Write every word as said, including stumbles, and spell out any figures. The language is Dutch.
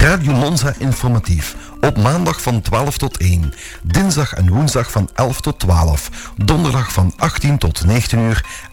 Radio Monza informatief. Op maandag van twaalf tot één. Dinsdag en woensdag van elf tot twaalf. Donderdag van achttien tot negentien uur.